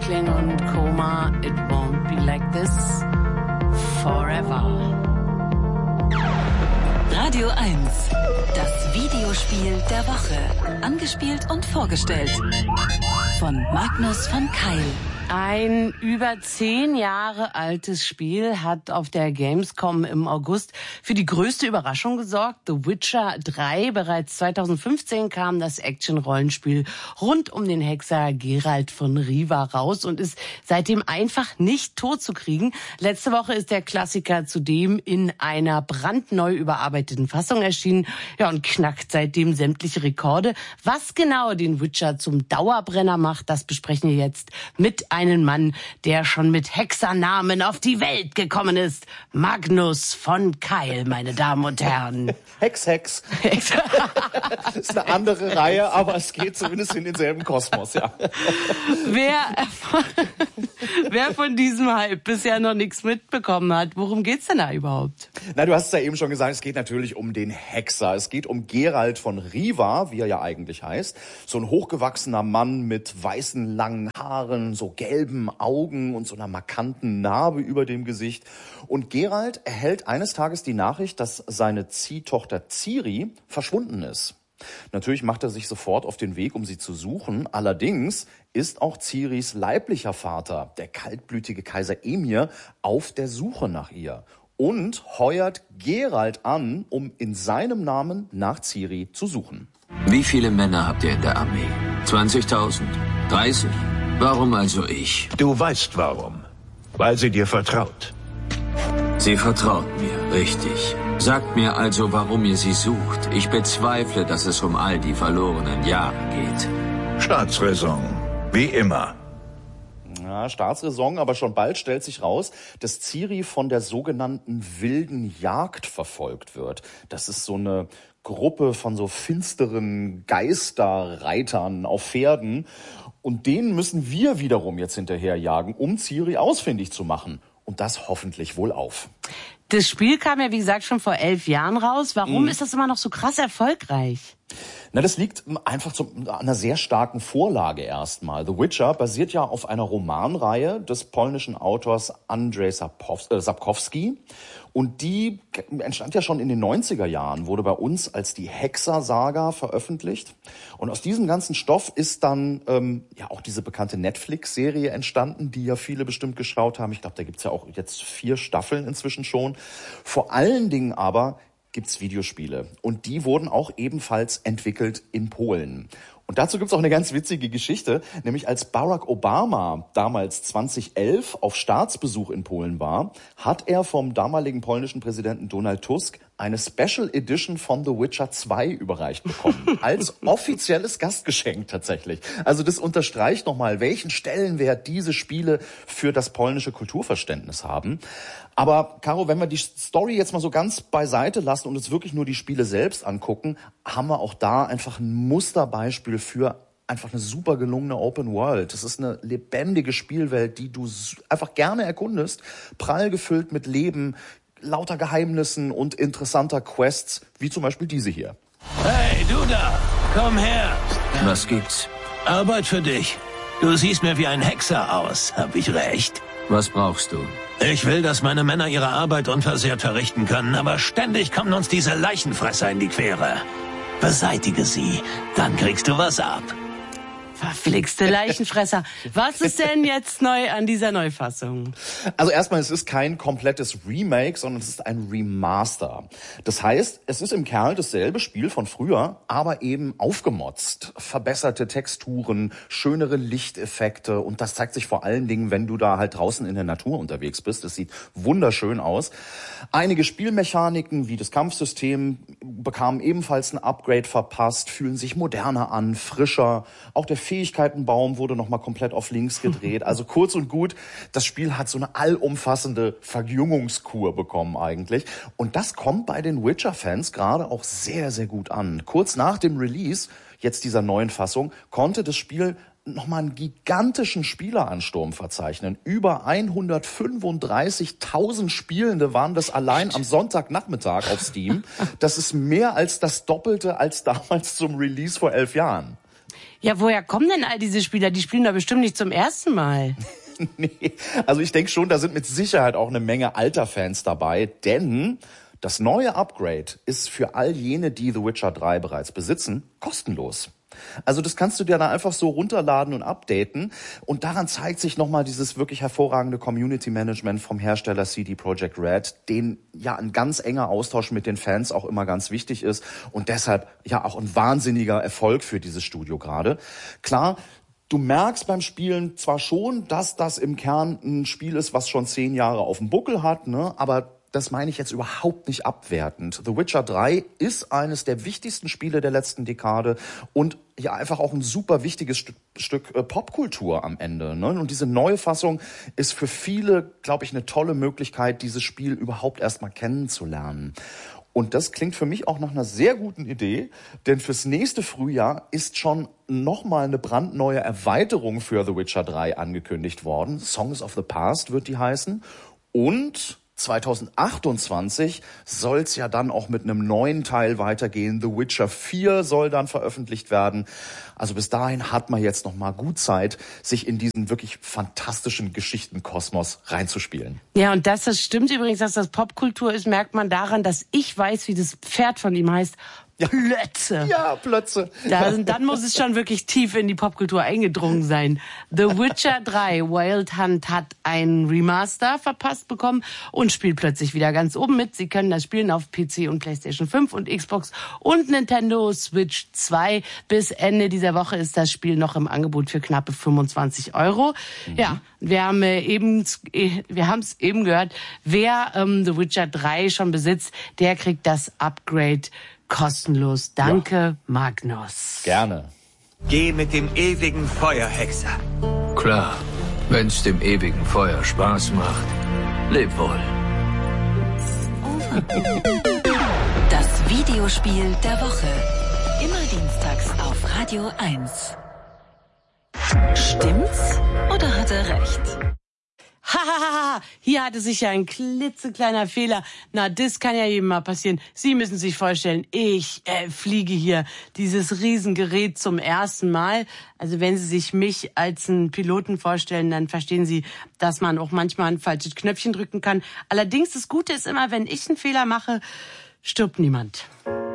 Kling und Koma, It Won't Be Like This Forever. Radio 1, das Videospiel der Woche. Angespielt und vorgestellt von Magnus von Keil. Ein über 10 Jahre altes Spiel hat auf der Gamescom im August für die größte Überraschung gesorgt. The Witcher 3. Bereits 2015 kam das Action-Rollenspiel rund um den Hexer Geralt von Riva raus und ist seitdem einfach nicht tot zu kriegen. Letzte Woche ist der Klassiker zudem in einer brandneu überarbeiteten Fassung erschienen, ja, und knackt seitdem sämtliche Rekorde. Was genau den Witcher zum Dauerbrenner macht, das besprechen wir jetzt mit einen Mann, der schon mit Hexernamen auf die Welt gekommen ist. Magnus von Keil, meine Damen und Herren. Hex. Das ist eine andere Reihe, aber es geht zumindest in denselben Kosmos, ja. Wer von diesem Hype bisher noch nichts mitbekommen hat, worum geht's denn da überhaupt? Na, du hast es ja eben schon gesagt, es geht natürlich um den Hexer. Es geht um Geralt von Riva, wie er ja eigentlich heißt. So ein hochgewachsener Mann mit weißen, langen Haaren, so gelben Augen und so einer markanten Narbe über dem Gesicht. Und Geralt erhält eines Tages die Nachricht, dass seine Ziehtochter Ciri verschwunden ist. Natürlich macht er sich sofort auf den Weg, um sie zu suchen. Allerdings ist auch Ciris leiblicher Vater, der kaltblütige Kaiser Emir, auf der Suche nach ihr und heuert Geralt an, um in seinem Namen nach Ciri zu suchen. Wie viele Männer habt ihr in der Armee? 20.000? 30? Warum also ich? Du weißt warum. Weil sie dir vertraut. Sie vertraut mir, richtig. Sagt mir also, warum ihr sie sucht. Ich bezweifle, dass es um all die verlorenen Jahre geht. Staatsräson. Wie immer. Ja, Staatsräson, aber schon bald stellt sich raus, dass Ciri von der sogenannten wilden Jagd verfolgt wird. Das ist so eine Gruppe von so finsteren Geisterreitern auf Pferden. Und denen müssen wir wiederum jetzt hinterherjagen, um Ciri ausfindig zu machen. Und das hoffentlich wohlauf. Das Spiel kam ja, wie gesagt, schon vor 11 Jahren raus. Warum ist das immer noch so krass erfolgreich? Na, das liegt einfach an einer sehr starken Vorlage erstmal. The Witcher basiert ja auf einer Romanreihe des polnischen Autors Andrzej Sapkowski. Und die entstand ja schon in den 90er Jahren, wurde bei uns als die Hexer-Saga veröffentlicht. Und aus diesem ganzen Stoff ist dann ja auch diese bekannte Netflix-Serie entstanden, die ja viele bestimmt geschaut haben. Ich glaube, da gibt's ja auch jetzt 4 Staffeln inzwischen schon. Vor allen Dingen aber gibt's Videospiele. Und die wurden auch ebenfalls entwickelt in Polen. Und dazu gibt's auch eine ganz witzige Geschichte, nämlich als Barack Obama damals 2011 auf Staatsbesuch in Polen war, hat er vom damaligen polnischen Präsidenten Donald Tusk eine Special Edition von The Witcher 2 überreicht bekommen. Als offizielles Gastgeschenk tatsächlich. Also das unterstreicht nochmal, welchen Stellenwert diese Spiele für das polnische Kulturverständnis haben. Aber Caro, wenn wir die Story jetzt mal so ganz beiseite lassen und uns wirklich nur die Spiele selbst angucken, haben wir auch da einfach ein Musterbeispiel für einfach eine super gelungene Open World. Das ist eine lebendige Spielwelt, die du einfach gerne erkundest, prall gefüllt mit Leben, lauter Geheimnissen und interessanter Quests, wie zum Beispiel diese hier. Hey, du da, komm her. Was gibt's? Arbeit für dich. Du siehst mir wie ein Hexer aus, hab ich recht? Was brauchst du? Ich will, dass meine Männer ihre Arbeit unversehrt verrichten können, aber ständig kommen uns diese Leichenfresser in die Quere. Beseitige sie, dann kriegst du was ab. Verflixte Leichenfresser. Was ist denn jetzt neu an dieser Neufassung? Also erstmal, es ist kein komplettes Remake, sondern es ist ein Remaster. Das heißt, es ist im Kern dasselbe Spiel von früher, aber eben aufgemotzt. Verbesserte Texturen, schönere Lichteffekte und das zeigt sich vor allen Dingen, wenn du da halt draußen in der Natur unterwegs bist. Es sieht wunderschön aus. Einige Spielmechaniken wie das Kampfsystem bekamen ebenfalls ein Upgrade verpasst, fühlen sich moderner an, frischer. Auch der Fähigkeitenbaum wurde nochmal komplett auf links gedreht. Also kurz und gut, das Spiel hat so eine allumfassende Verjüngungskur bekommen eigentlich. Und das kommt bei den Witcher-Fans gerade auch sehr, sehr gut an. Kurz nach dem Release, jetzt dieser neuen Fassung, konnte das Spiel nochmal einen gigantischen Spieleransturm verzeichnen. Über 135.000 Spielende waren das allein am Sonntagnachmittag auf Steam. Das ist mehr als das Doppelte als damals zum Release vor 11 Jahren. Ja, woher kommen denn all diese Spieler? Die spielen doch bestimmt nicht zum ersten Mal. Nee, also ich denke schon, da sind mit Sicherheit auch eine Menge alter Fans dabei, denn das neue Upgrade ist für all jene, die The Witcher 3 bereits besitzen, kostenlos. Also das kannst du dir dann einfach so runterladen und updaten und daran zeigt sich nochmal dieses wirklich hervorragende Community Management vom Hersteller CD Projekt Red, den ja ein ganz enger Austausch mit den Fans auch immer ganz wichtig ist und deshalb ja auch ein wahnsinniger Erfolg für dieses Studio gerade. Klar, du merkst beim Spielen zwar schon, dass das im Kern ein Spiel ist, was schon 10 Jahre auf dem Buckel hat, ne, aber das meine ich jetzt überhaupt nicht abwertend. The Witcher 3 ist eines der wichtigsten Spiele der letzten Dekade und ja einfach auch ein super wichtiges Stück Popkultur am Ende. Ne? Und diese neue Fassung ist für viele, glaube ich, eine tolle Möglichkeit, dieses Spiel überhaupt erstmal kennenzulernen. Und das klingt für mich auch nach einer sehr guten Idee, denn fürs nächste Frühjahr ist schon nochmal eine brandneue Erweiterung für The Witcher 3 angekündigt worden. Songs of the Past wird die heißen. Und 2028 soll's ja dann auch mit einem neuen Teil weitergehen. The Witcher 4 soll dann veröffentlicht werden. Also bis dahin hat man jetzt noch mal gut Zeit, sich in diesen wirklich fantastischen Geschichtenkosmos reinzuspielen. Ja, und dass das stimmt übrigens, dass das Popkultur ist, merkt man daran, dass ich weiß, wie das Pferd von ihm heißt. Ja. Plötze. Ja, Plötze. Dann muss es schon wirklich tief in die Popkultur eingedrungen sein. The Witcher 3 Wild Hunt hat einen Remaster verpasst bekommen und spielt plötzlich wieder ganz oben mit. Sie können das spielen auf PC und PlayStation 5 und Xbox und Nintendo Switch 2. Bis Ende dieser Woche ist das Spiel noch im Angebot für knappe 25 €. Ja, wir haben es eben gehört. Wer The Witcher 3 schon besitzt, der kriegt das Upgrade kostenlos. Danke, ja. Magnus. Gerne. Geh mit dem ewigen Feuer, Hexer. Klar, wenn's dem ewigen Feuer Spaß macht. Leb wohl. Das Videospiel der Woche. Immer dienstags auf Radio 1. Stimmt's oder hat er recht? Hahaha, hier hatte sich ja ein klitzekleiner Fehler. Na, das kann ja jedem mal passieren. Sie müssen sich vorstellen, ich fliege hier dieses Riesengerät zum ersten Mal. Also wenn Sie sich mich als einen Piloten vorstellen, dann verstehen Sie, dass man auch manchmal ein falsches Knöpfchen drücken kann. Allerdings, das Gute ist immer, wenn ich einen Fehler mache, stirbt niemand.